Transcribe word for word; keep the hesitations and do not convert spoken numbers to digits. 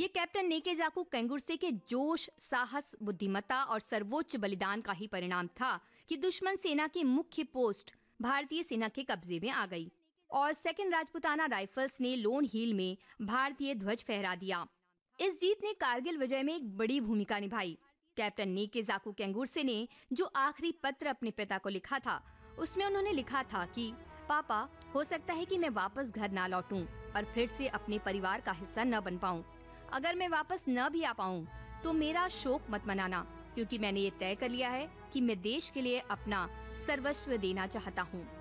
ये कैप्टन नेकेजाकू केंगुर्से के जोश, साहस, बुद्धिमत्ता और सर्वोच्च बलिदान का ही परिणाम था कि दुश्मन सेना की मुख्य पोस्ट भारतीय सेना के कब्जे में आ गई और सेकंड राजपुताना राइफल्स ने लोन हिल में भारतीय ध्वज फहरा दिया। इस जीत ने कारगिल विजय में एक बड़ी भूमिका निभाई। कैप्टन नेकेजाकू केंगुर्से ने जो आखिरी पत्र अपने पिता को लिखा था, उसमें उन्होंने लिखा था कि पापा, हो सकता है कि मैं वापस घर ना लौटूं और फिर से अपने परिवार का हिस्सा न बन पाऊं। अगर मैं वापस न भी आ पाऊं, तो मेरा शोक मत मनाना, क्योंकि मैंने ये तय कर लिया है कि मैं देश के लिए अपना सर्वस्व देना चाहता हूं।